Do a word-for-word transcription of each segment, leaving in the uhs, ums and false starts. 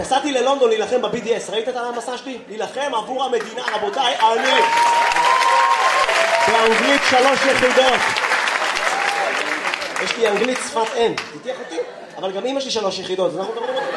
נסעתי ללונדון להילחם ב-בי די אס, ראית את המסע שלי? להילחם עבור המדינה, רבותיי, אני באנגלית שלוש יחידות. יש לי אנגלית שפת אם, תתייח אותי? אבל גם אמא שלי שלוש יחידות, אז אנחנו מדברים אותי.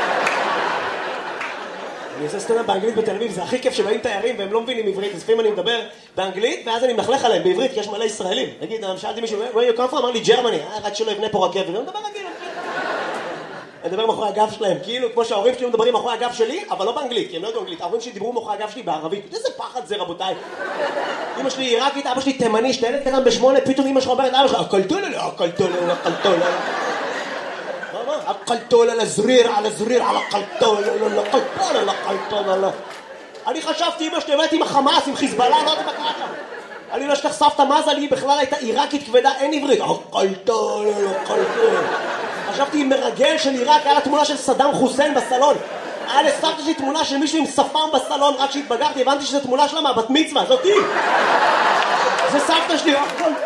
אני עושה סטנדאפ באנגלית בתל אביב, זה הכי כיף שבאים תיירים והם לא מבינים עברית, אז לפעמים אני מדבר באנגלית ואז אני מנחלך עליהם בעברית, כי יש מלא ישראלים. נגיד, שאלתי מישהו, where you come from? אמר לי, ג'רמני, רק שלא יבנה פה רכבת, ואני מדבר רגיל. אני מדבר מאחורי הגב שלהם, כאילו כמו שההורים שלי מדברים מאחורי הגב שלי, אבל לא באנגלית, כי הם לא יודעים אנגלית. ההורים שלי דיברו מאחורי הגב שלי בערבית. איזה פחד זה, רבותיי. אמא שלי עיראקית, אבא שלי תימני, שתי ילד קטן בשמונה, פתאום אמא שלך אומרת, אבא שלך, הקלטולה, הקלטולה, הקלטולה. הקלטולה, על הזריר, על הזריר, על הקלטולה, הקלטולה, הקלטולה. אני חשבתי, אמא שלי הבאתי עם החמאס, עם חיזבאללה, לא יודעת מה קרה שם. אני לא אשכח סבתא מזל, היא בכלל הייתה עיראקית כבדה, אין עברית. הקלטולה, הקלטולה. חשבתי עם מרגל של עיראק, היה לה תמונה של סדאם חוסיין בסלון. היה לסבתא שלי תמונה של מישהו עם שפם בסלון, רק כשהתבגרתי הבנתי שזו תמונה שלה מהבת מצווה, זאתי. זה סבתא שלי,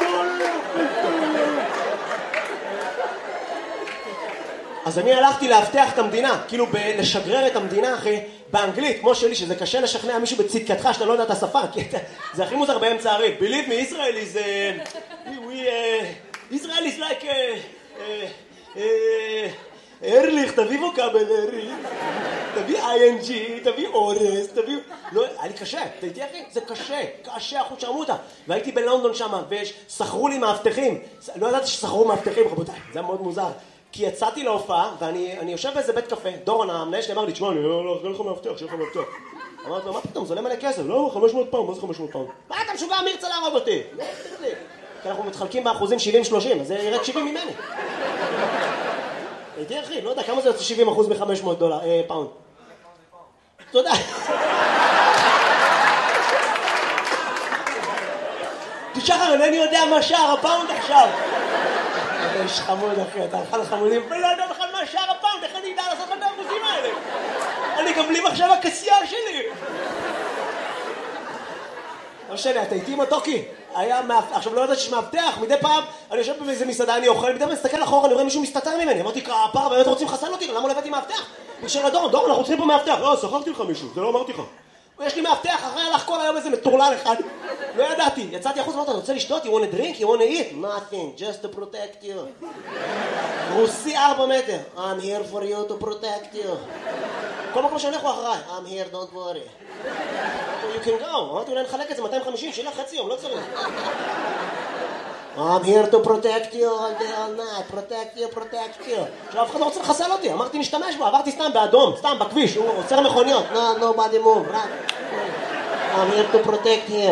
אז אני הלכתי להבטח את המדינה, כאילו לשגרר את המדינה, אחי, באנגלית, כמו שלי, שזה קשה לשכנע מישהו בצדקתך שאתה לא יודע את השפה, כי זה הכי מוזר באמצע הריב. Believe me, Israel is... we... Israel is like... ארליך, תביא ווקאבל, ארליך, תביא איי אן ג'י, תביא אורס, תביא... לא, היה לי קשה, אתה איתי אחי? זה קשה, קשה, אחוז שרמותה. והייתי בלונדון שם, ושכרו לי מאבטחים. לא ידעתי ששכרו מאבטחים, רבותיי, זה היה מאוד מוזר. כי יצאתי להופעה, ואני יושב באיזה בית קפה, דורון המנהל שלי אמר לי, תשמע, אני לא אראה לך מאבטח, שיהיה לך מאבטח. אמרתי לו, מה פתאום, זה עולה מלא כסף? לא, חמש מאות פאונד, מה זה חמש מאות פאונד? מה אתה משוגע, מי ירצה להרוג אותי? כי אנחנו מתחלקים באחוזים שבעים שלושים, אז זה ירד שבעים ממני. הייתי אחי, לא יודע, כמה זה יוצא שבעים אחוז מ-חמש מאות דולר, פאונד? תודה. תשחר, אינני יודע מה שער הפאונד עכשיו. אתה איש חמוד אחי, אתה אחד החמודים, ולא יודע בכלל מה שער הפאונד, איך אני אדע לעשות את האחוזים האלה? אני גם בלי מחשב הקסייה שלי. לא שני, אתה איתי מתוקי? היה מאבטח, עכשיו לא יודעת שיש מאבטח, מדי פעם אני יושב באיזה מסעדה, אני אוכל, מדי פעם מסתכל אחורה, אני רואה מישהו מסתתר ממני, אמרתי, כפרה, באמת רוצים לחסל אותי, למה לא הבאתי מאבטח? נשאר לדורון, דורון, אנחנו צריכים פה מאבטח, לא, שכחתי לך מישהו, זה לא אמרתי לך. יש לי מאבטח, אחרי הלך כל היום איזה מטורלל אחד, לא ידעתי, יצאתי החוץ, אמרת, אתה רוצה לשתות? You want to drink? You want to eat? Nothing, just to protect you. רוסי ארבע מטר, I'm here for you to protect you. כל מקום שהולך הוא אחריי, I'm here, don't worry. You can go. אמרתי, אולי נחלק את זה מאתיים וחמישים, שילה חצי יום, לא צריך. I'm here to protect you all day, all night, protect you, protect you. עכשיו, אף אחד לא רוצה לחסל אותי, אמרתי, נשתמש בו, עברתי סתם באדום, סתם בכביש, הוא עוצר מכוניות. No, nobody move, right? I'm here to protect him.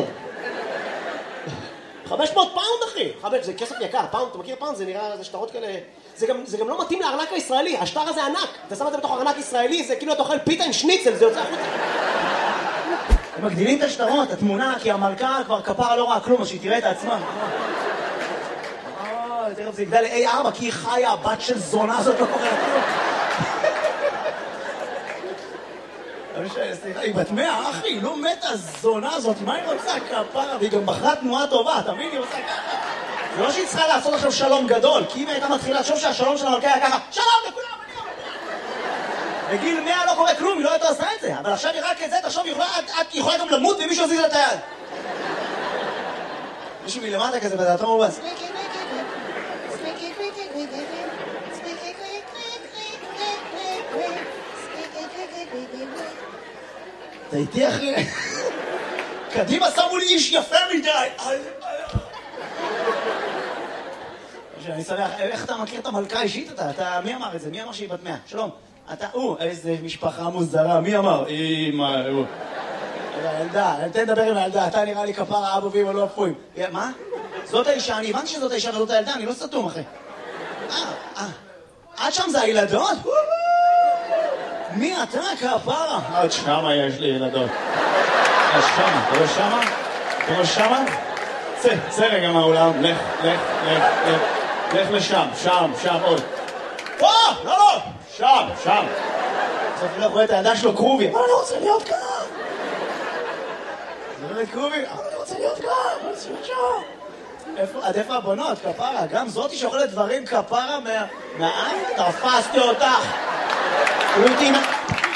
חמש מאות פאונד, אחי. חמש, זה כסף יקר, פאונד, אתה מכיר פאונד? זה נראה, זה שטרות כאלה... זה גם, זה גם לא מתאים לארנק הישראלי, השטר הזה ענק. אתה שם את זה בתוך ארנק ישראלי, זה כאילו אתה אוכל פיתה עם שניצל, זה יוצא החוצה. הם מגדילים את השטרות, התמונה, כי המלכה כבר כפרה לא ראה כלום, אז שהיא תראה את העצמה. אוי, תראה, זה יגדל ל-איי ארבע, כי היא חיה, הבת של זונה הזאת לא קורה כלום. סליחה, היא בת מאה, אחי, היא לא מתה הזונה הזאת, מה היא רוצה כפרה? והיא גם בחרה תנועה טובה, תבין, היא עושה ככה. זה לא שהיא צריכה לעשות עכשיו שלום גדול, כי אם הייתה מתחילה לחשוב שהשלום של המלכה היה ככה, שלום לכולם, אני אומר. בגיל מאה לא קורה כלום, היא לא הייתה עושה את זה, אבל עכשיו היא רק את זה, תחשוב, היא יכולה גם למות ומישהו יזיז לה את היד. מישהו מלמטה כזה בדעתו מובס. אתה איתי אחי? קדימה שמו לי איש יפה מדי. אני שמח, איך אתה מכיר את המלכה האישית אתה? אתה, מי אמר את זה? מי אמר שהיא בת מאה? שלום. אתה, או, איזה משפחה מוזרה, מי אמר? אמא, הוא. ילדה, תן לדבר עם הילדה, אתה נראה לי כפרה אבו ואמא לא אפויים. מה? זאת האישה, אני הבנתי שזאת האישה וזאת הילדה, אני לא סתום אחי. אה, אה. עד שם זה הילדות? מי אתה כפרה? עד שמה יש לי ילדות. עד שמה, אתה רואה שמה? אתה רואה שמה? צא, צא רגע מהאולם, לך, לך, לך, לך. לך לשם, שם, שם עוד. פה, לא, לא, שם, שם. בסוף אני לא רואה את הידע שלו קרובי. אבל אני רוצה להיות כאן. זה לא קרובי, אבל אני רוצה להיות כאן. אני רוצה להיות שם. עד איפה הבונות, כפרה? גם זאתי שאוכלת דברים כפרה מהעין? תפסתי אותך. רוטינה.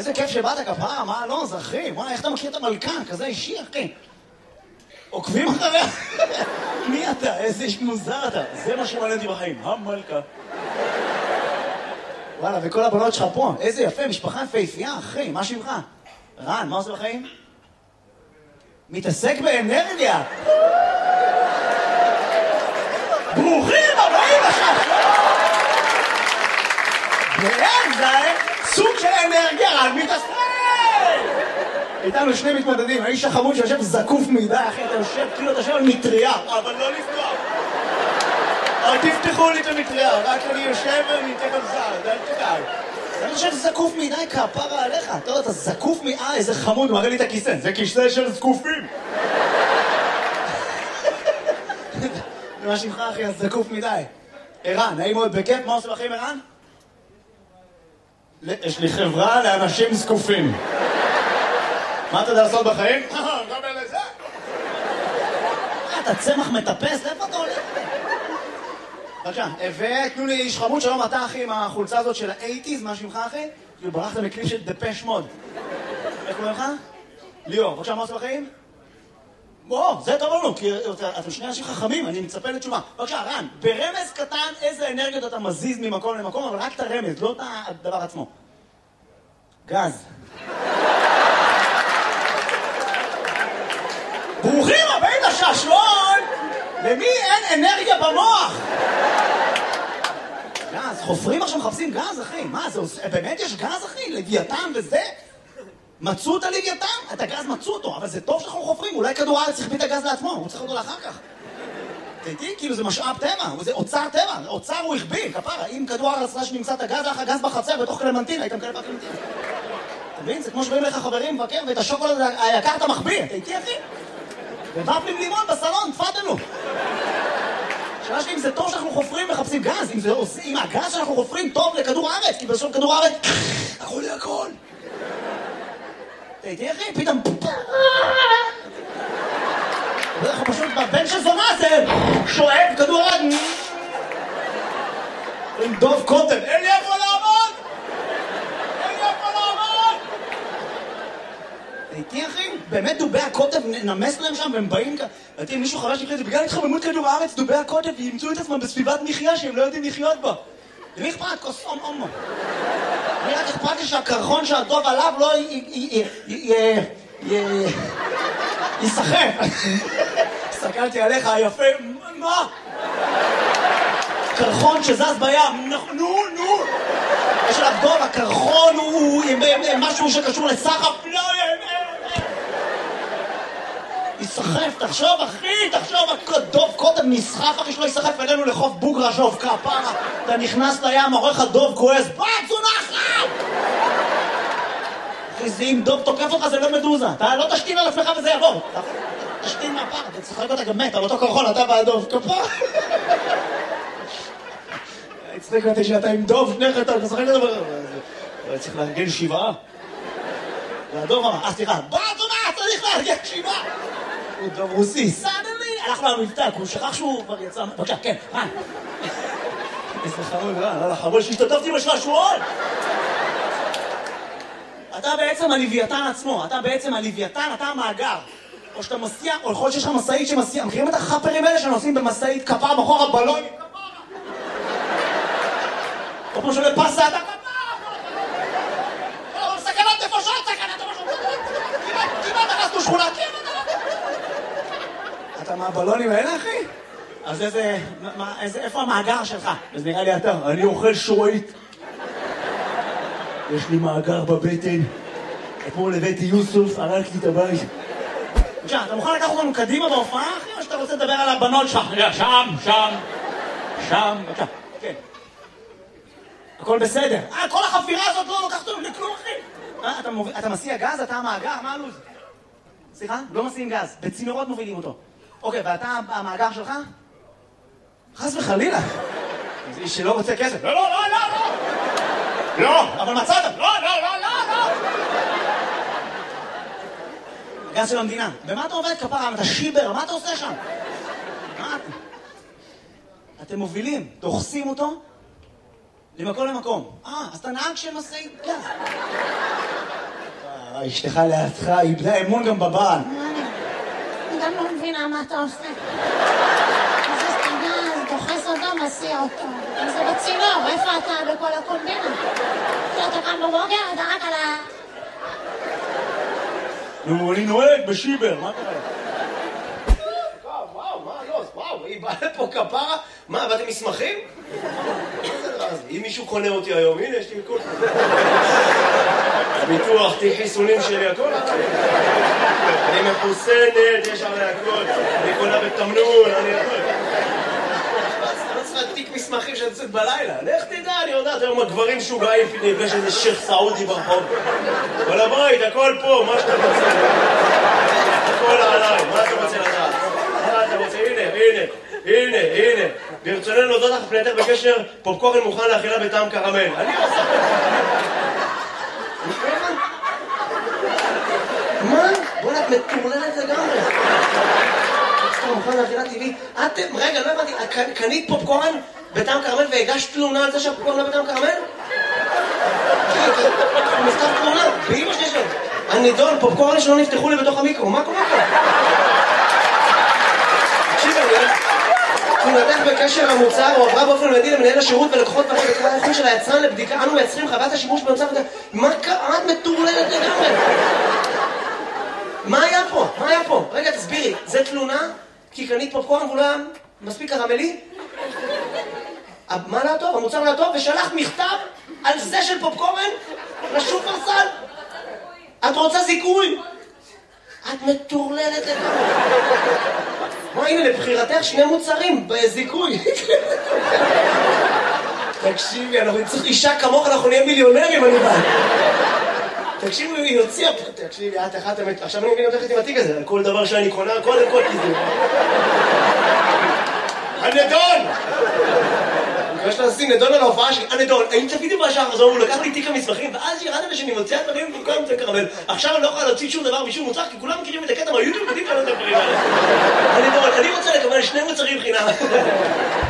איזה כיף שבאת כפרה, מה לא, זה אחי, וואי, איך אתה מכיר את המלכה? כזה אישי, אחי. עוקבים אחריה? מי אתה? איזה איש מוזר אתה. זה מה שמעניין אותי בחיים, המלכה. וואלה, וכל הבנות שלך פה, איזה יפה, משפחה יפהפייה, אחי, מה שמך? רן, מה עושה בחיים? מתעסק באנרגיה. ברוכים הבאים עכשיו! ואין זה סוג של אנרגיה, רן מתעסק! איתנו שני מתמודדים, האיש החמוד שיושב זקוף מדי, אחי, אתה יושב, כאילו אתה יושב על מטריה, אבל לא לפתוח. אל תפתחו לי את המטריה, רק אני יושב וניתן על זל, אל תדאג. אני חושב זקוף מדי, כפרה עליך. אתה יודע, אתה זקוף מדי, איזה חמוד, מראה לי את הכיסא. זה כיסא של זקופים. זה מה שמך, אחי, אז זקוף מדי. ערן, נעים מאוד בכיף, מה עושה בחיים, ערן? יש לי חברה לאנשים זקופים. מה אתה יודע לעשות בחיים? גם אלה זה. אתה צמח מטפס, איפה אתה הולך? בבקשה, ותנו לי איש חמוד, שלום, אתה אחי עם החולצה הזאת של ה-שמונים, מה שמך אחי? כאילו ברחת מקליפ של דפש מוד. איך קוראים לך? ליאור, בבקשה, מה עושה בחיים? בוא, זה טוב לנו, כי אתם שני אנשים חכמים, אני מצפה לתשובה. בבקשה, רן, ברמז קטן איזה אנרגיות אתה מזיז ממקום למקום, אבל רק את הרמז, לא את הדבר עצמו. גז. ברוכים הבאים לשעשועון! למי אין אנרגיה במוח? גז, חופרים עכשיו מחפשים גז, אחי. מה, זה עושה... באמת יש גז, אחי? לוויתן וזה? מצאו את הלוויתן? את הגז מצאו אותו, אבל זה טוב שאנחנו חופרים. אולי כדור הארץ צריך את הגז לעצמו, הוא צריך אותו לאחר כך. תהייתי, כאילו זה משאב טבע, זה אוצר טבע, אוצר הוא החביא, כפרה. אם כדור הארץ ראה שנמצא את הגז, לך הגז בחצר בתוך קלמנטין, היית מקבל בקלמנטין. אתה מבין? זה כמו שבאים לך חברים מבקר, ואת השוקולד היקר אתה מחביא. תהייתי, אחי? ובפלים לימון בסלון, תפדלו. השאלה שלי אם זה טוב שאנחנו חופרים ומחפשים גז, אם, זה, אם הגז שאנחנו חופרים טוב לכדור הארץ, כי בסוף כדור הארץ, הכל לי הכל. תהייתי אחי, פתאום... אנחנו פשוט בבן של זונה זה שואב כדור הארץ. עם דוב קוטן, אין לי איפה לעמוד! אין לי איפה לעמוד! תהייתי אחי, באמת דובי הקוטב נמס להם שם והם באים כאן. תהייתי, מישהו חרש שיקרה את זה, בגלל התחממות כדור הארץ, דובי הקוטב ימצאו את עצמם בסביבת מחיה שהם לא יודעים לחיות בה. למי אכפת? כוס אום אומו. אני רק אכפת לי שהקרחון שהדוב עליו לא יסחף. הסתכלתי עליך היפה, מה? קרחון שזז בים, נו, נו. יש עליו דוב, הקרחון הוא משהו שקשור לסחף, לא, יסחף, תחשוב אחי, תחשוב, דוב קודם נסחף אחי שלא יסחף אלינו לחוף בוגרה שוב כפרה, אתה נכנס לים, עורך הדוב כועס, בת זונחת! אחי, זה אם דוב תוקף אותך זה לא מדוזה, אתה לא תשתין על עצמך וזה יעבור, תשתין מהפר, אתה צחק אותה גם מת, על אותו קרחון אתה והדוב, כפרה. הצטק אותי שאתה עם דוב, שני חטא, אתה צחק אותה, צריך לארגן שבעה. והדוב אמר, אה סליחה, בת זונחת, צריך לארגן שבעה! הוא דוב רוסי, סדלי! הלך לו המבטא, הוא שכח שהוא כבר יצא... בבקשה, כן, רן. איזה חמוד, רן, לא לחמוד שהשתתפתי בשעשועון! אתה בעצם הלוויתן עצמו, אתה בעצם הלוויתן, אתה המאגר. או שאתה מסיע, או יכול שיש לך מסעית שמסיע. מכירים את החפרים האלה שנוסעים במסעית כפר בחור הבלון? או כמו שואל פסה, אתה כפר! לא, סכנת נפשות, סכנת נפשות! כמעט הרסנו שכונה, כמעט! אתה מהבלונים האלה, אחי? אז איזה... מה, איזה... איפה המאגר שלך? אז נראה לי אתה. אני אוכל שורית. יש לי מאגר בבטן. אתמול הבאתי יוסוף, הרק לי את הבית. בבקשה, אתה מוכן לקחת אותנו קדימה בהופעה, אחי? או שאתה רוצה לדבר על הבנות שלך? שם, שם. שם, בבקשה. כן. הכל בסדר. אה, כל החפירה הזאת לא לוקחת אותנו לכלום, אחי. אה, אתה, מוביל... אתה מסיע גז? אתה המאגר? מה הלו"ז? סליחה? לא מסיעים גז. בצינורות מובילים אותו. אוקיי, ואתה המאגר שלך? חס וחלילה. זה איש שלא רוצה כסף. לא, לא, לא, לא, לא. לא, אבל מצאת. לא, לא, לא, לא, לא. הגז של המדינה. במה אתה עובד כפרה? אתה שיבר, מה אתה עושה שם? מה אתה? אתם מובילים, דוחסים אותו, למקום למקום. אה, אז אתה נהג של משאית גז. אשתך לידך, איבדה אמון גם בבעל. אני גם לא מבינה מה אתה עושה. מזיז את הגז, דוחס אותו, מסיע אותו. אם זה בצינור, איפה אתה בכל הקומבינה? אתה קם בבוקר, אתה רק על ה... נו, אני נוהג בשיבר, מה קורה? וואו, מה, לא, וואו, היא באה לפה כפרה? מה, באתם מסמכים? אם מישהו קונה אותי היום, הנה, יש לי מכל... ביטוח, תיק חיסונים שלי, הכל. אני מחוסנת, יש עלי הכל. אני קונה בתמנון, אני הכל. לא צריכה תיק מסמכים שאני יוצאת בלילה. לך תדע, אני יודעת, היום הגברים משוגעים, נפגש איזה שייח סעודי ברחוב. כל הבית, הכל פה, מה שאתה רוצה. הכל עליי, מה אתה רוצה לדעת? מה אתה רוצה? הנה, הנה, הנה, הנה. ברצוננו להודות לך פנייתך בקשר, פופקורן מוכן לאכילה בטעם קרמל. אני עושה... מה? בוא'נה, את מטורללת לגמרי. סתם מוכן לאכילה טבעי. אתם, רגע, לא הבנתי, קנית פופקורן בטעם קרמל והגשת תלונה על זה שהפופקורן לא בטעם קרמל? מכתב תלונה, באמא שלי שלו. הנידון, פופקורן שלא נפתחו לי בתוך המיקרו, מה קורה פה? תקשיב, אני... תלונתך בקשר המוצר הועברה באופן מיידי למנהל השירות ולקוחות ועד בקרה האיכות של היצרן לבדיקה. אנו מייצרים חוות השימוש במצב... מה קרה? את מטורללת לגמרי. מה היה פה? מה היה פה? רגע, תסבירי. זה תלונה? כי קנית פופקורן והוא לא היה מספיק קרמלי? מה לא טוב? המוצר לא טוב? ושלחת מכתב על זה של פופקורן? לשופרסל? את רוצה זיכוי? את מטורללת לגמרי. מה, הנה, לבחירתך שני מוצרים בזיכוי. תקשיבי, אנחנו נצטרך אישה כמוך, אנחנו נהיה מיליונרים, אני בא. תקשיבי, היא הוציאה פה, תקשיבי, את אחת אמת. עכשיו אני מבין אותך עם התיק הזה, על כל דבר שאני קונה, קודם כל תזדו. הנדון! אני מקווה שאתה עושים נדון על ההופעה שלי. הנדון, האם צפיתי בשעה חזור, הוא לקח לי תיק המסמכים, ואז ירדת שאני מוציאה דברים במקום את הקרמל. עכשיו אני לא יכולה להוציא שום דבר משום מוצר, כי כולם מכירים את הקטע מהיוטיוב, יודעים כאלה את הדברים האלה. הנדון, אני רוצה לקבל שני מוצרים חינם.